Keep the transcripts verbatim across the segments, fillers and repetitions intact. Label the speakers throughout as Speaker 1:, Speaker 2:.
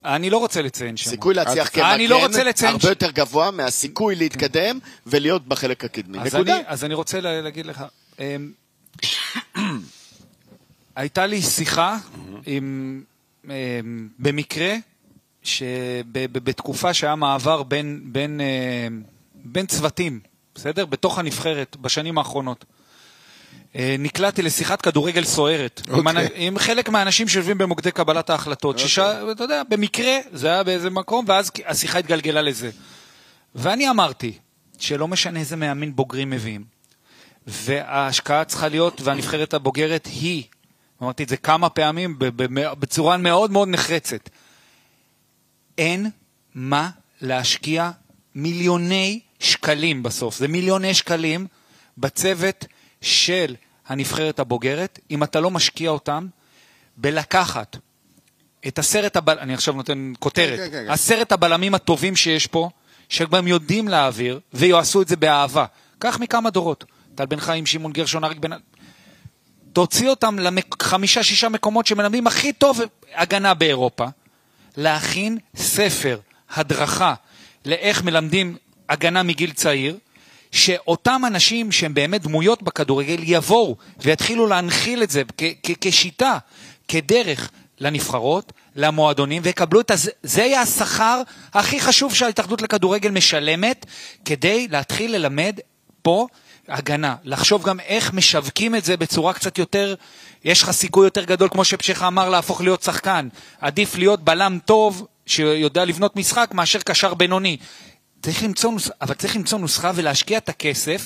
Speaker 1: אני לא רוצה לציין שם.
Speaker 2: סיכוי להצליח כמגן הרבה יותר גבוה מהסיכוי להתקדם ולהיות בחלק הקדמי. נקודה.
Speaker 1: אז אני רוצה להגיד לך, הייתה לי שיחה במקרה, שבתקופה שהיה מעבר בין צוותים, בסדר? בתוך הנבחרת, בשנים האחרונות. נקלעתי לשיחת כדורגל סוערת, okay. עם, עם חלק מהאנשים שיושבים במוקדי קבלת ההחלטות, okay. ששה, אתה יודע, במקרה, זה היה באיזה מקום, ואז השיחה התגלגלה לזה. ואני אמרתי, שלא משנה איזה מאמין בוגרים מביאים, וההשקעה צריכה להיות, והנבחרת הבוגרת היא, אמרתי את זה כמה פעמים, בצורה מאוד מאוד נחרצת, אין מה להשקיע מיליוני שקלים בסוף, זה מיליוני שקלים בצוות של הנבחרת הבוגרת, אם אתה לא משקיע אותם, בלקחת את עשרת הבלמים, אני עכשיו נותן כותרת, כן, כן, כן. עשרת הבלמים הטובים שיש פה, שגם יודעים להעביר, ויעשו את זה באהבה. כך מכמה דורות. טל בן חיים, שמעון גרשון, אריק בן... תוציא אותם לחמישה, שישה מקומות שמלמדים הכי טוב הגנה באירופה, להכין ספר, הדרכה, לאיך מלמדים הגנה מגיל צעיר, שאותם אנשים שהם באמת דמויות בכדורגל יבואו ויתחילו להנחיל את זה כשיטה, כדרך לנבחרות, למועדונים, ויקבלו את זה. זה יהיה השכר הכי חשוב שההתאחדות לכדורגל משלמת, כדי להתחיל ללמד פה הגנה. לחשוב גם איך משווקים את זה בצורה קצת יותר, יש לך סיכוי יותר גדול, כמו שפשחה אמר, להפוך להיות שחקן. עדיף להיות בלם טוב, שיודע לבנות משחק, מאשר קשר בינוני. צריך למצוא, אבל צריך למצוא נוסחה ולהשקיע את הכסף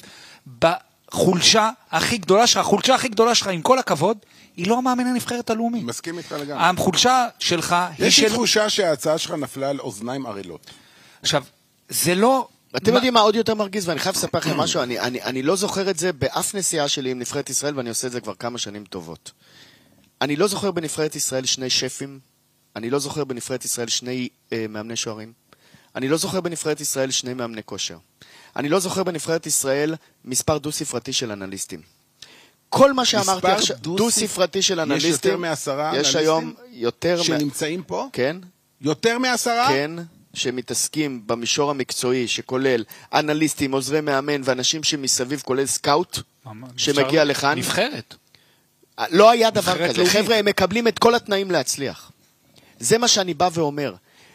Speaker 1: בחולשה הכי גדולה שלך. החולשה הכי גדולה שלך, עם כל הכבוד, היא לא המאמן הנבחרת הלאומי.
Speaker 3: מסכים איתך לגמרי.
Speaker 1: החולשה שלך היא של...
Speaker 3: יש לי תחושה שההצעה שלך נפלה על אוזניים ערלות.
Speaker 1: עכשיו, זה לא...
Speaker 2: אתם יודעים מה עוד יותר מרגיז, ואני חייב לספר לכם משהו, אני, אני, אני לא זוכר את זה באף נסיעה שלי עם נבחרת ישראל, ואני עושה את זה כבר כמה שנים טובות. אני לא זוכר בנבחרת ישראל שני שפים, אני לא זוכר בנבחרת ישראל שני אה, מאמני שוערים, אני לא זוכר בנבחרת ישראל שני מאמני כושר. אני לא זוכר בנבחרת ישראל מספר דו-ספרתי של אנליסטים. כל מה שאמרתי עכשיו, דו-ספרתי של אנליסטים,
Speaker 3: יש יותר מעשרה
Speaker 2: אנליסטים? יש היום יותר...
Speaker 3: שנמצאים פה?
Speaker 2: כן.
Speaker 3: יותר מעשרה?
Speaker 2: כן, שמתעסקים במישור המקצועי, שכולל אנליסטים, עוזרי מאמן, ואנשים שמסביב, כולל סקאוט, שמגיע לכאן.
Speaker 1: נבחרת.
Speaker 2: לא היה דבר כזה. חבר'ה, הם מקבלים את כל התנאים להצליח. זה מה שאני בא ואומר.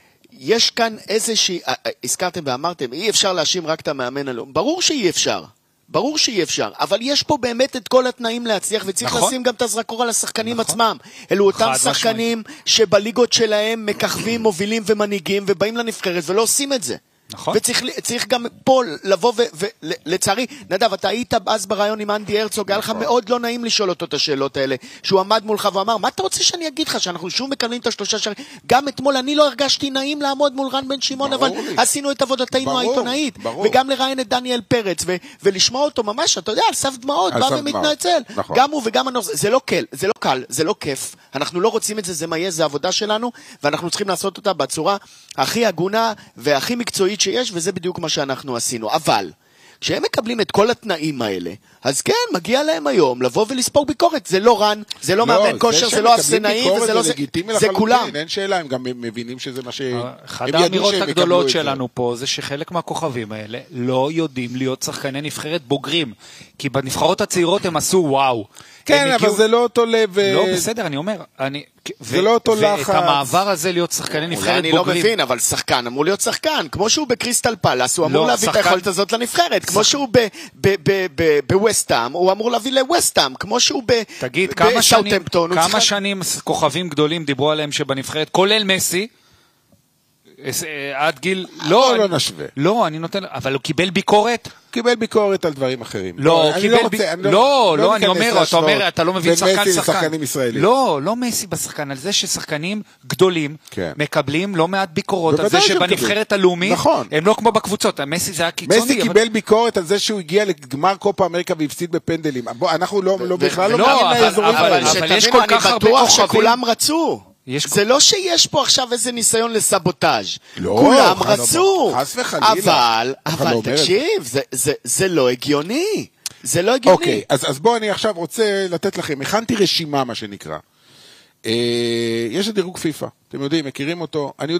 Speaker 2: יש כאן איזושהי, הזכרתם ואמרתם, אי אפשר להאשים רק את המאמן הלאומי. ברור שאי אפשר, ברור שאי אפשר, אבל יש פה באמת את כל התנאים להצליח, וצריך נכון. לשים גם את הזרקור על השחקנים נכון. עצמם. אלו אותם שחקנים משמעית. שבליגות שלהם מככבים, מובילים ומנהיגים, ובאים לנבחרת ולא עושים את זה. נכון. וצריך צריך גם פה לבוא ולצערי, נדב, אתה היית אז ברעיון עם אנדי הרצוג, היה לך מאוד לא נעים לשאול אותו את השאלות האלה, שהוא עמד מולך ואמר, מה אתה רוצה שאני אגיד לך, שאנחנו שוב מקבלים את השלושה שערים? גם אתמול אני לא הרגשתי נעים לעמוד מול רן בן שמעון, אבל עשינו את עבודתנו העיתונאית, וגם לראיין את דניאל פרץ, ולשמוע אותו ממש, אתה יודע, על סף דמעות, בא ומתנצל. גם הוא וגם הנור, זה לא קל, זה לא קל, זה לא כיף. אנחנו לא רוצים את זה, זה מה יהיה, זה עבודה שלנו, ואנחנו צריכים לעשות אותה בצורה הכי הגונה והכי מקצועית שיש, וזה בדיוק מה שאנחנו עשינו. אבל, כשהם מקבלים את כל התנאים האלה, אז כן, מגיע להם היום לבוא ולספור ביקורת. זה לא רן, זה לא מאמן כושר, זה לא אפסנאי, וזה לא זה, זה כולם.
Speaker 3: אין שאלה, הם גם מבינים שזה מה ש...
Speaker 1: אחד האמירות הגדולות שלנו פה, זה שחלק מהכוכבים האלה לא יודעים להיות שחקני נבחרת בוגרים, כי בנבחרות הצעירות הם עשו וואו.
Speaker 3: כן, אבל זה לא אותו לב...
Speaker 1: לא, בסדר, אני אומר,
Speaker 3: זה לא אותו לחץ.
Speaker 1: ואת המעבר הזה להיות שחקני נבחרת בוגרים.
Speaker 2: אני לא מבין, אבל שחקן אמור להיות שחקן, כמו שהוא בקריסטל פלאס, הוא אמור להביא את היכולת הזאת לנבחרת, כמו שהוא בווסטהאם, הוא אמור להביא לווסטהאם, כמו שהוא בסאות'המפטון.
Speaker 1: כמה שנים כוכבים גדולים דיברו עליהם שבנבחרת, כולל מסי, עד גיל...
Speaker 3: לא, לא נשווה.
Speaker 1: לא, אני נותן... אבל הוא קיבל ביקורת?
Speaker 3: קיבל ביקורת על דברים אחרים.
Speaker 1: לא, קיבל ביקורת... לא, לא, אני אומר, אתה אומר, אתה לא מבין שחקן שחקן. לא, לא מסי בשחקן, על זה ששחקנים גדולים מקבלים לא מעט ביקורות, על זה שבנבחרת הלאומית, הם לא כמו בקבוצות, מסי זה היה קיצוני.
Speaker 3: מסי קיבל ביקורת על זה שהוא הגיע לגמר קופה אמריקה והפסיד בפנדלים. אנחנו בכלל לא מאמין לאזורים האלה.
Speaker 2: אבל יש כל כך הרבה כוכבים. זה לא שיש פה עכשיו איזה ניסיון לסבוטאז'. כולם רצו. אבל, אבל תקשיב, זה לא הגיוני. זה לא הגיוני.
Speaker 3: אוקיי, אז בואו אני עכשיו רוצה לתת לכם, הכנתי רשימה מה שנקרא. יש את דירוג פיפה, אתם יודעים, מכירים אותו, אני